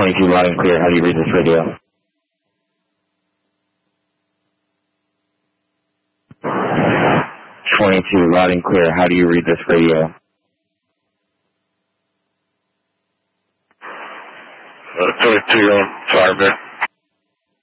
22 loud and clear. How do you read this radio? 22 loud and clear. How do you read this radio? 22 on Firebird.